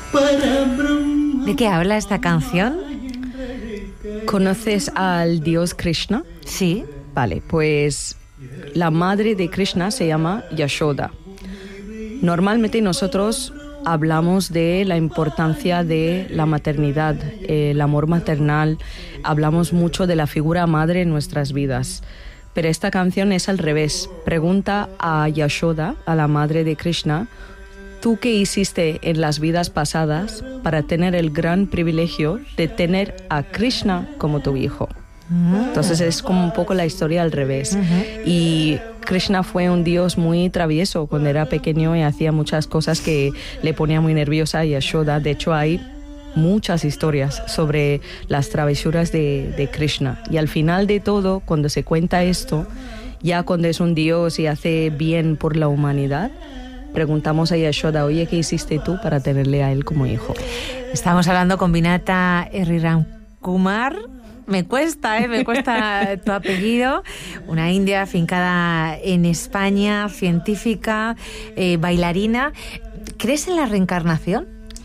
¿De qué habla esta canción? ¿Conoces al dios Krishna? Sí. Vale, pues la madre de Krishna se llama Yashoda. Normalmente nosotros hablamos de la importancia de la maternidad, el amor maternal, hablamos mucho de la figura madre en nuestras vidas. Pero esta canción es al revés. Pregunta a Yashoda, a la madre de Krishna, ¿tú qué hiciste en las vidas pasadas para tener el gran privilegio de tener a Krishna como tu hijo? Entonces es como un poco la historia al revés. Y Krishna fue un dios muy travieso cuando era pequeño y hacía muchas cosas que le ponía muy nerviosa a Yashoda. De hecho, hay muchas historias sobre las travesuras de Krishna. Y al final de todo, cuando se cuenta esto, ya cuando es un dios y hace bien por la humanidad, preguntamos a Yashoda, oye, ¿qué hiciste tú para tenerle a él como hijo? Estamos hablando con Vinata Sriram Kumar. Me cuesta tu apellido. Una india afincada en España, científica, bailarina. ¿Crees en la reencarnación?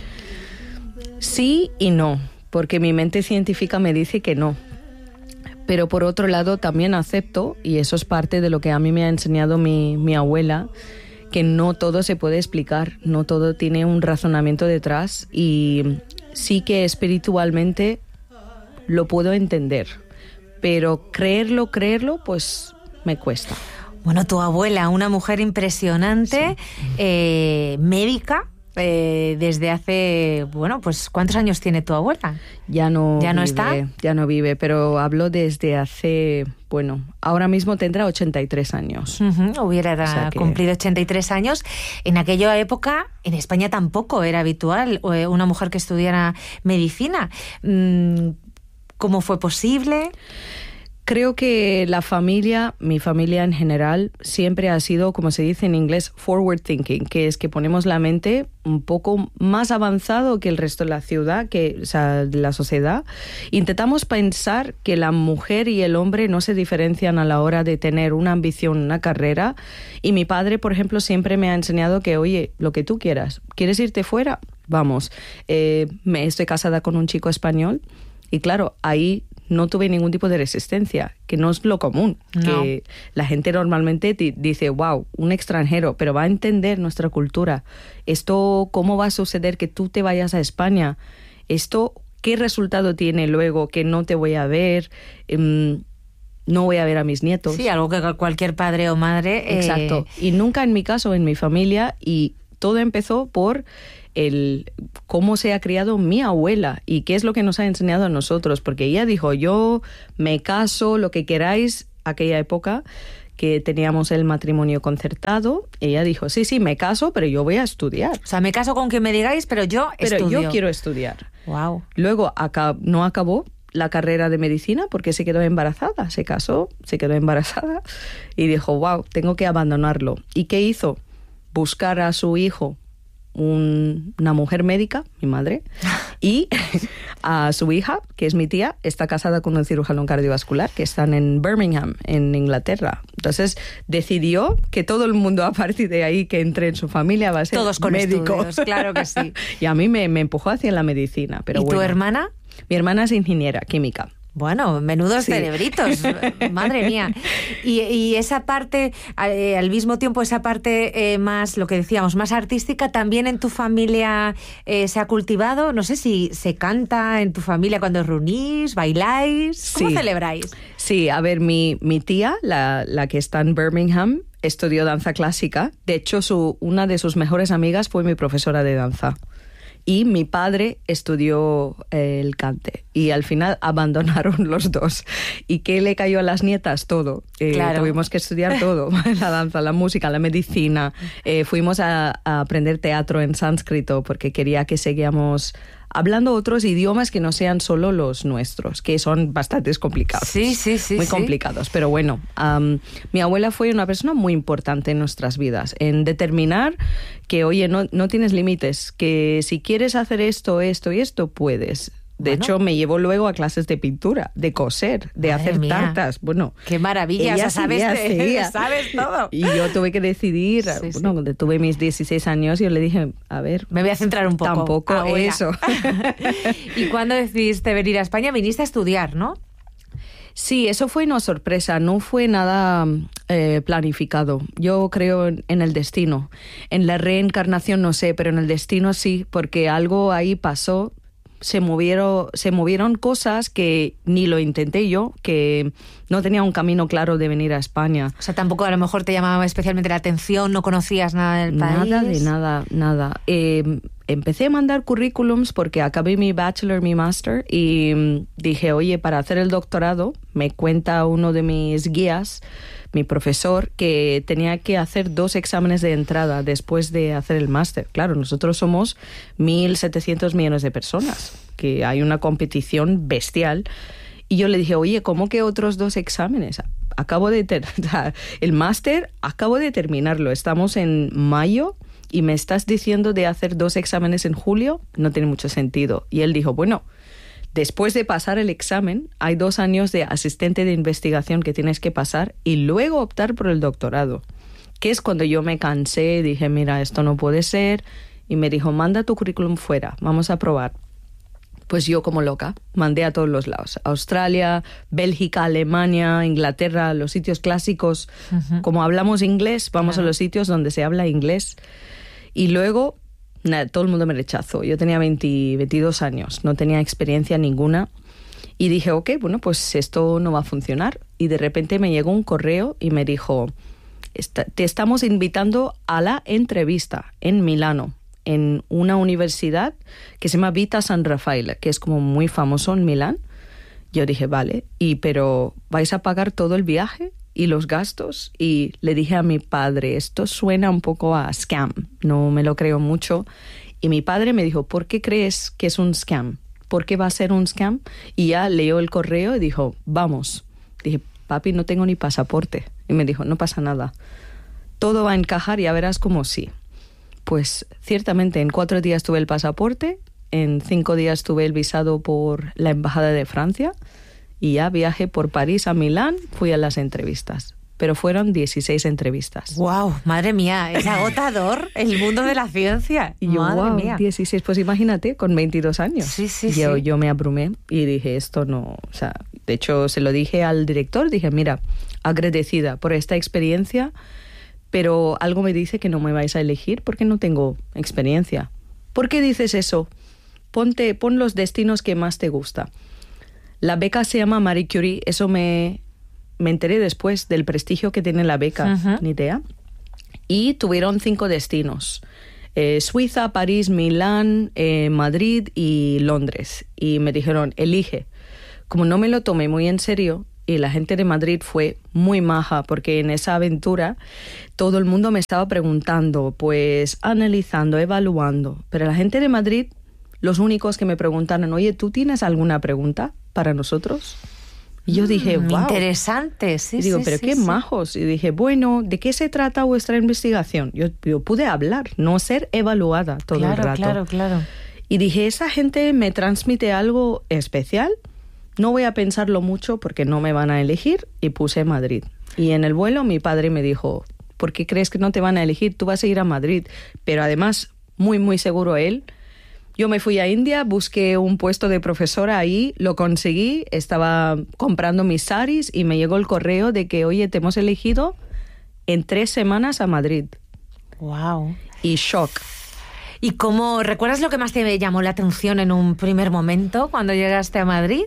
Sí y no, porque mi mente científica me dice que no. Pero por otro lado también acepto, y eso es parte de lo que a mí me ha enseñado mi abuela, que no todo se puede explicar, no todo tiene un razonamiento detrás, y sí que espiritualmente lo puedo entender, pero creerlo, pues me cuesta. Bueno, tu abuela, una mujer impresionante, sí. Médica, desde hace, bueno, pues ¿cuántos años tiene tu abuela? Ya no vive, está. Ya no vive, pero hablo desde hace, bueno, ahora mismo tendrá 83 años. Hubiera cumplido 83 años. En aquella época, en España tampoco era habitual una mujer que estudiara medicina. ¿Cómo fue posible? Creo que mi familia en general, siempre ha sido, como se dice en inglés, forward thinking, que es que ponemos la mente un poco más avanzado que el resto de la ciudad, de la sociedad. Intentamos pensar que la mujer y el hombre no se diferencian a la hora de tener una ambición, una carrera. Y mi padre, por ejemplo, siempre me ha enseñado que, oye, lo que tú quieras, ¿quieres irte fuera? Vamos. Estoy casada con un chico español y claro, ahí no tuve ningún tipo de resistencia, que no es lo común. No. Que la gente normalmente dice, wow, un extranjero, pero va a entender nuestra cultura. Esto, ¿cómo va a suceder que tú te vayas a España? Esto, ¿qué resultado tiene luego que no te voy a ver? No voy a ver a mis nietos. Sí, algo que cualquier padre o madre... Exacto. Y nunca en mi caso, en mi familia, y todo empezó por cómo se ha criado mi abuela y qué es lo que nos ha enseñado a nosotros, porque ella dijo, yo me caso, lo que queráis, aquella época que teníamos el matrimonio concertado, ella dijo, sí, me caso, pero yo voy a estudiar. O sea, me caso con quien me digáis, pero yo estudio. Pero yo quiero estudiar. Wow. Luego no acabó la carrera de medicina porque se quedó embarazada, se casó, se quedó embarazada y dijo, wow, tengo que abandonarlo. ¿Y qué hizo? Buscar a su hijo una mujer médica, mi madre, y a su hija, que es mi tía, está casada con un cirujano cardiovascular que están en Birmingham, en Inglaterra. Entonces decidió que todo el mundo a partir de ahí que entre en su familia va a ser todos con médico. Estudios, claro que sí. Y a mí me empujó hacia la medicina. Pero ¿Y tu hermana? Mi hermana es ingeniera química. Bueno, menudos cerebritos, madre mía. Y esa parte, al mismo tiempo, esa parte más, lo que decíamos, más artística, ¿también en tu familia se ha cultivado? No sé si se canta en tu familia cuando os reunís, bailáis, ¿cómo celebráis? Sí, a ver, mi tía, la que está en Birmingham, estudió danza clásica. De hecho, una de sus mejores amigas fue mi profesora de danza. Y mi padre estudió el cante y al final abandonaron los dos. ¿Y qué le cayó a las nietas? Todo. Claro. Tuvimos que estudiar todo, la danza, la música, la medicina. Fuimos a aprender teatro en sánscrito porque quería que seguíamos hablando otros idiomas que no sean solo los nuestros, que son bastante complicados. Sí. Muy complicados. Pero bueno, mi abuela fue una persona muy importante en nuestras vidas, en determinar que, oye, no tienes límites, que si quieres hacer esto y esto, puedes. De hecho, me llevó luego a clases de pintura, de coser, de hacer tartas. Bueno, qué maravilla, ella sabes todo. Y yo tuve que decidir, cuando tuve mis 16 años, yo le dije, a ver, me voy a centrar un poco. Tampoco eso. ¿Y cuándo decidiste venir a España? Viniste a estudiar, ¿no? Sí, eso fue una sorpresa, no fue nada planificado. Yo creo en el destino. En la reencarnación no sé, pero en el destino sí, porque algo ahí pasó. Se movieron cosas que ni lo intenté yo, que no tenía un camino claro de venir a España. O sea, tampoco a lo mejor te llamaba especialmente la atención, no conocías nada del país. Nada. Empecé a mandar currículums porque acabé mi bachelor, mi master, y dije, oye, para hacer el doctorado, me cuenta uno de mis guías, mi profesor, que tenía que hacer 2 exámenes de entrada después de hacer el máster. Claro, nosotros somos 1.700 millones de personas, que hay una competición bestial. Y yo le dije, oye, ¿cómo que otros 2 exámenes? El máster acabo de terminarlo, estamos en mayo y me estás diciendo de hacer 2 exámenes en julio, no tiene mucho sentido. Y él dijo, bueno, después de pasar el examen, hay 2 años de asistente de investigación que tienes que pasar y luego optar por el doctorado. Que es cuando yo me cansé, dije, mira, esto no puede ser. Y me dijo, manda tu currículum fuera, vamos a probar. Pues yo como loca, mandé a todos los lados. Australia, Bélgica, Alemania, Inglaterra, los sitios clásicos. Uh-huh. Como hablamos inglés, vamos a los sitios donde se habla inglés. Y luego, todo el mundo me rechazó. Yo tenía 22 años, no tenía experiencia ninguna. Y dije, ok, bueno, pues esto no va a funcionar. Y de repente me llegó un correo y me dijo, te estamos invitando a la entrevista en Milano, en una universidad que se llama Vita San Raffaele, que es como muy famoso en Milán. Yo dije, vale, pero ¿vais a pagar todo el viaje y los gastos? Y le dije a mi padre, esto suena un poco a scam, no me lo creo mucho. Y mi padre me dijo, ¿por qué crees que es un scam? ¿Por qué va a ser un scam? Y ya leyó el correo y dijo, vamos. Dije, papi, no tengo ni pasaporte. Y me dijo, no pasa nada, todo va a encajar y ya verás como sí. Pues ciertamente en 4 días tuve el pasaporte, en 5 días tuve el visado por la Embajada de Francia y ya viajé por París a Milán, fui a las entrevistas. Pero fueron 16 entrevistas. ¡Wow! Madre mía, es agotador el mundo de la ciencia. Y yo, madre wow, mía. 16, pues imagínate, con 22 años. Sí. Yo me abrumé y dije, esto no... O sea, de hecho, se lo dije al director, dije, mira, agradecida por esta experiencia, pero algo me dice que no me vais a elegir porque no tengo experiencia. ¿Por qué dices eso? Pon los destinos que más te gusta. La beca se llama Marie Curie, eso me enteré después del prestigio que tiene la beca, ni idea. Y tuvieron 5 destinos. Suiza, París, Milán, Madrid y Londres. Y me dijeron, elige. Como no me lo tomé muy en serio, y la gente de Madrid fue muy maja, porque en esa aventura todo el mundo me estaba preguntando, pues analizando, evaluando. Pero la gente de Madrid, los únicos que me preguntaron, oye, ¿tú tienes alguna pregunta para nosotros? Y yo dije, wow. Interesante, sí. Y digo, pero qué majos. Y dije, bueno, ¿de qué se trata vuestra investigación? Yo pude hablar, no ser evaluada todo el rato. Claro. Y dije, esa gente me transmite algo especial. No voy a pensarlo mucho porque no me van a elegir, y puse Madrid. Y en el vuelo mi padre me dijo, ¿por qué crees que no te van a elegir? Tú vas a ir a Madrid. Pero además, muy, muy seguro él. Yo me fui a India, busqué un puesto de profesora ahí, lo conseguí, estaba comprando mis saris y me llegó el correo de que, oye, te hemos elegido en 3 semanas a Madrid. Wow. Y shock. ¿Y cómo recuerdas lo que más te llamó la atención en un primer momento cuando llegaste a Madrid?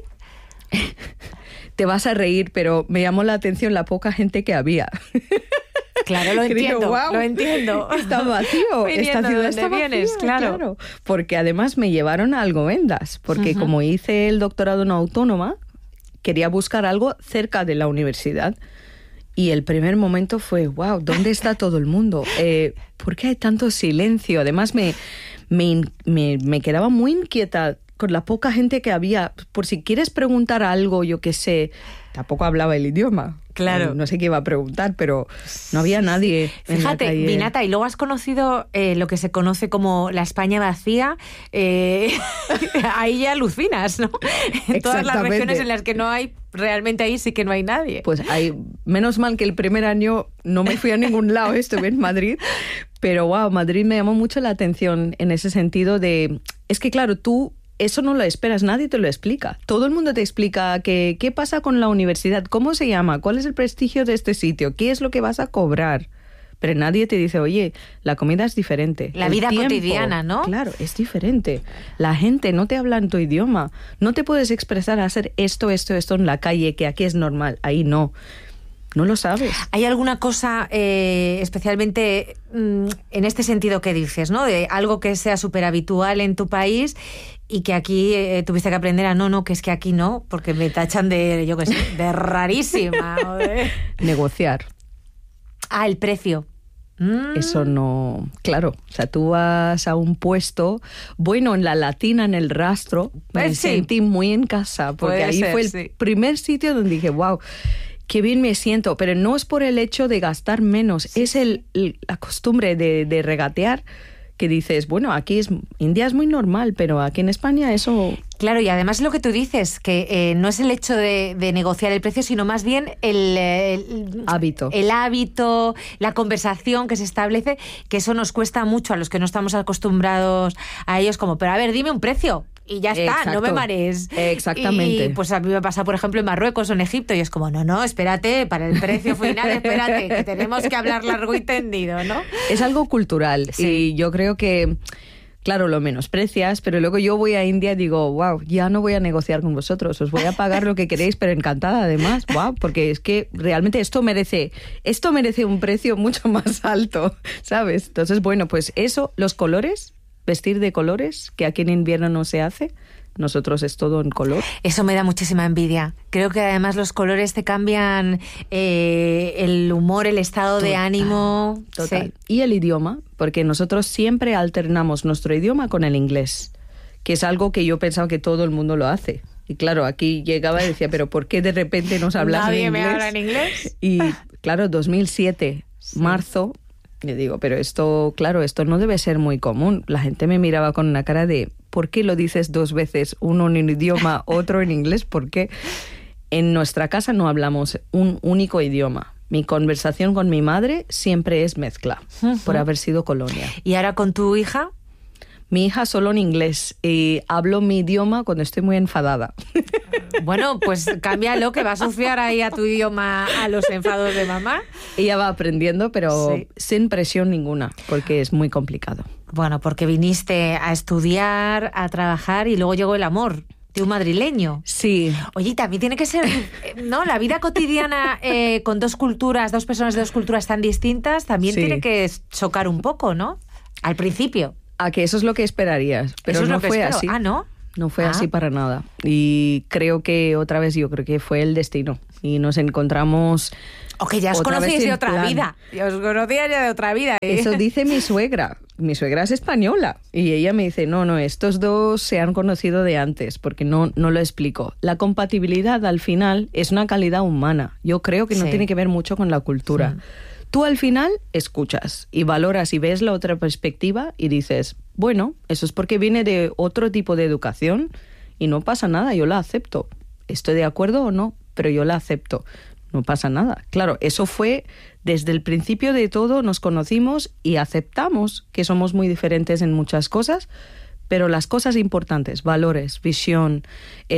Te vas a reír, pero me llamó la atención la poca gente que había. Claro, lo entiendo, wow, lo entiendo. Está vacío, esta ciudad está vacía, claro. Porque además me llevaron a Alcobendas, porque como hice el doctorado en autónoma, quería buscar algo cerca de la universidad. Y el primer momento fue, wow, ¿dónde está todo el mundo? ¿Por qué hay tanto silencio? Además me quedaba muy inquieta con la poca gente que había. Por si quieres preguntar algo, yo qué sé, tampoco hablaba el idioma. Claro. No sé qué iba a preguntar, pero no había nadie en la Fíjate, calle. Vinata, y luego has conocido lo que se conoce como la España vacía. Ahí ya alucinas, ¿no? En todas las regiones en las que no hay, realmente ahí sí que no hay nadie. Pues menos mal que el primer año no me fui a ningún lado, estuve en Madrid, pero wow, Madrid me llamó mucho la atención en ese sentido de... Es que claro, tú eso no lo esperas, nadie te lo explica. Todo el mundo te explica qué pasa con la universidad, cómo se llama, cuál es el prestigio de este sitio, qué es lo que vas a cobrar. Pero nadie te dice, oye, la comida es diferente. La vida cotidiana, ¿no? Claro, es diferente. La gente no te habla en tu idioma. No te puedes expresar a hacer esto en la calle, que aquí es normal. Ahí no. No lo sabes. ¿Hay alguna cosa especialmente en este sentido que dices, ¿no? De algo que sea súper habitual en tu país y que aquí tuviste que aprender a no, que es que aquí no, porque me tachan de, yo qué sé, de rarísima. Negociar. Ah, el precio. Eso no... Claro, o sea, tú vas a un puesto, bueno, en la Latina, en el Rastro, me sentí muy en casa, porque ahí fue el primer sitio donde dije, wow, qué bien me siento, pero no es por el hecho de gastar menos, es la costumbre de regatear, que dices, bueno, aquí India es muy normal, pero aquí en España eso... Claro, y además lo que tú dices, que no es el hecho de negociar el precio, sino más bien el hábito. El hábito, la conversación que se establece, que eso nos cuesta mucho a los que no estamos acostumbrados a ellos, como, pero a ver, dime un precio. Y ya está, exacto. No me marees. Exactamente. Y pues a mí me pasa, por ejemplo, en Marruecos o en Egipto, y es como, no, espérate, para el precio final, espérate, que tenemos que hablar largo y tendido, ¿no? Es algo cultural, sí. Y yo creo que, claro, lo menosprecias, pero luego yo voy a India y digo, wow, ya no voy a negociar con vosotros, os voy a pagar lo que queréis, pero encantada además, wow, porque es que realmente esto merece un precio mucho más alto, ¿sabes? Entonces, bueno, pues eso, los colores... Vestir de colores, que aquí en invierno no se hace. Nosotros es todo en color. Eso me da muchísima envidia. Creo que además los colores te cambian el humor, el estado de ánimo. Total. Sí. Y el idioma, porque nosotros siempre alternamos nuestro idioma con el inglés, que es algo que yo pensaba que todo el mundo lo hace. Y claro, aquí llegaba y decía, pero ¿por qué de repente nos hablas en inglés? ¿Nadie me habla en inglés? Y claro, 2007, marzo... Yo digo, pero esto no debe ser muy común. La gente me miraba con una cara de, ¿por qué lo dices dos veces? Uno en un idioma, otro en inglés, ¿por qué? En nuestra casa no hablamos un único idioma. Mi conversación con mi madre siempre es mezcla, por haber sido colonia. ¿Y ahora con tu hija? Mi hija solo en inglés y hablo mi idioma cuando estoy muy enfadada. Bueno, pues cámbialo, que va a asociar ahí a tu idioma a los enfados de mamá. Ella va aprendiendo, pero sin presión ninguna, porque es muy complicado. Bueno, porque viniste a estudiar, a trabajar y luego llegó el amor de un madrileño. Sí. Oye, también tiene que ser, ¿no? La vida cotidiana con dos personas de dos culturas tan distintas, también tiene que chocar un poco, ¿no? Al principio. A que eso es lo que esperarías, pero eso es no lo que fue espero. así. Ah, ¿no? No fue así para nada. Y creo que yo creo que fue el destino. Y nos encontramos... O que ya os conocíais de otra vida. Ya os conocíais ya de otra vida. Eso dice mi suegra. Mi suegra es española. Y ella me dice, no, estos dos se han conocido de antes, porque no lo explico. La compatibilidad al final es una calidad humana. Yo creo que no tiene que ver mucho con la cultura. Sí. Tú al final escuchas y valoras y ves la otra perspectiva y dices, bueno, eso es porque viene de otro tipo de educación y no pasa nada, yo la acepto. ¿Estoy de acuerdo o no? Pero yo la acepto. No pasa nada. Claro, eso fue desde el principio de todo, nos conocimos y aceptamos que somos muy diferentes en muchas cosas, pero las cosas importantes, valores, visión,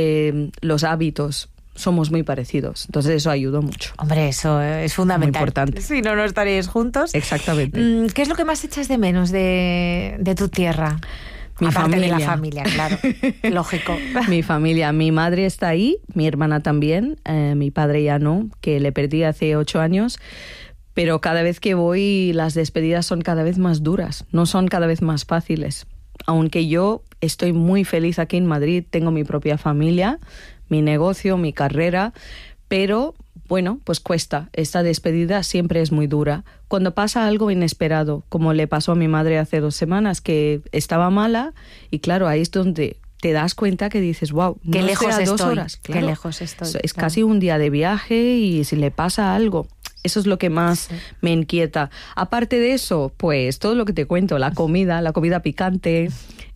los hábitos... somos muy parecidos. Entonces eso ayudó mucho. Hombre, eso es fundamental. Muy importante. Si no, no estaríais juntos. Exactamente. ¿Qué es lo que más echas de menos de tu tierra? Mi Aparte familia. de la familia, claro. Lógico. Mi familia. Mi madre está ahí, mi hermana también, mi padre ya no, que le perdí hace 8 años. Pero cada vez que voy, las despedidas son cada vez más duras, no son cada vez más fáciles. Aunque yo estoy muy feliz aquí en Madrid, tengo mi propia familia, mi negocio, mi carrera, pero bueno, pues cuesta. Esta despedida siempre es muy dura. Cuando pasa algo inesperado, como le pasó a mi madre hace 2 semanas, que estaba mala, y claro, ahí es donde te das cuenta que dices, wow, qué no lejos estoy a 2 estoy, horas. Claro, qué lejos estoy. Es casi un día de viaje y si le pasa algo. Eso es lo que más me inquieta. Aparte de eso, pues todo lo que te cuento, la comida picante,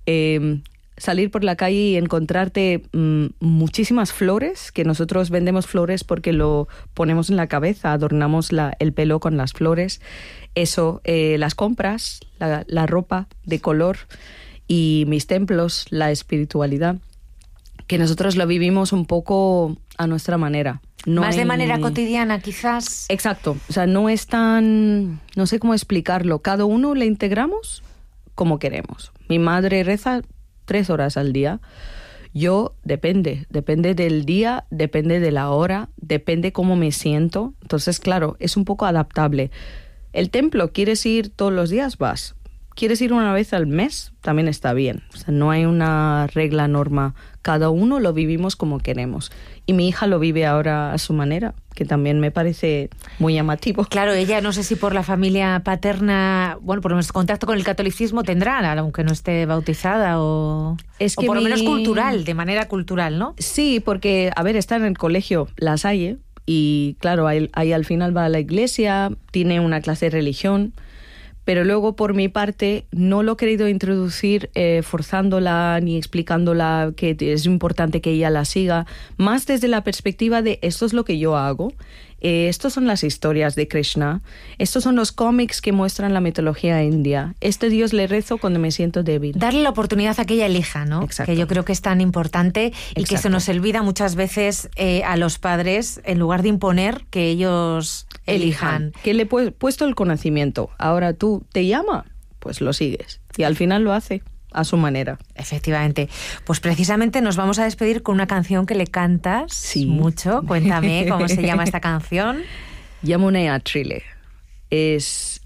salir por la calle y encontrarte muchísimas flores, que nosotros vendemos flores porque lo ponemos en la cabeza, adornamos el pelo con las flores. Eso, las compras, la ropa de color y mis templos, la espiritualidad, que nosotros lo vivimos un poco a nuestra manera. Más de manera cotidiana, quizás. Exacto. O sea, no es tan... No sé cómo explicarlo. Cada uno le integramos como queremos. Mi madre reza 3 horas al día. Yo, depende del día, depende de la hora, depende cómo me siento. Entonces, claro, es un poco adaptable. El templo, ¿quieres ir todos los días? Vas. ¿Quieres ir una vez al mes? También está bien. O sea, no hay una regla, norma. Cada uno lo vivimos como queremos. Y mi hija lo vive ahora a su manera, que también me parece muy llamativo. Claro, ella no sé si por la familia paterna, bueno, por nuestro contacto con el catolicismo tendrá, aunque no esté bautizada, o por lo menos cultural, de manera cultural, ¿no? Sí, porque, a ver, está en el colegio La Salle y, claro, ahí al final va a la iglesia, tiene una clase de religión. Pero luego, por mi parte, no lo he querido introducir forzándola ni explicándola que es importante que ella la siga, más desde la perspectiva de esto es lo que yo hago, estos son las historias de Krishna, estos son los cómics que muestran la mitología india, este Dios le rezo cuando me siento débil. Darle la oportunidad a que ella elija, ¿no? Exacto. Que yo creo que es tan importante. Exacto. Y que se nos olvida muchas veces a los padres, en lugar de imponer, que ellos elijan. Que le he puesto el conocimiento. Ahora tú te llama, pues lo sigues. Y al final lo hace a su manera. Efectivamente. Pues precisamente nos vamos a despedir con una canción que le cantas mucho. Cuéntame cómo se llama esta canción. Yamuna Trile. Es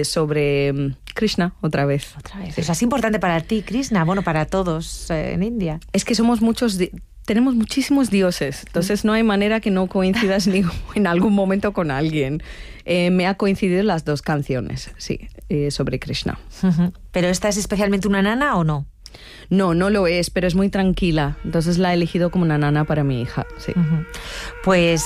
sobre Krishna, otra vez. Sí. O sea, es importante para ti, Krishna, bueno, para todos en India. Es que somos muchos... Tenemos muchísimos dioses, entonces no hay manera que no coincidas ni en algún momento con alguien. Me ha coincidido las 2 canciones, sí, sobre Krishna. ¿Pero esta es especialmente una nana o no? No, no lo es, pero es muy tranquila. Entonces la he elegido como una nana para mi hija, sí. Pues,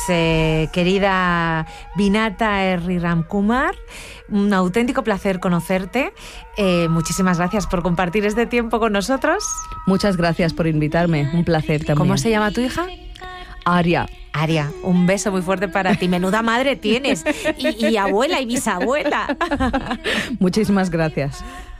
querida Vinata R. Ramkumar, un auténtico placer conocerte. Muchísimas gracias por compartir este tiempo con nosotros. Muchas gracias por invitarme, un placer también. ¿Cómo se llama tu hija? Aria. Aria, un beso muy fuerte para ti. Menuda madre tienes. Y abuela y bisabuela. Muchísimas gracias.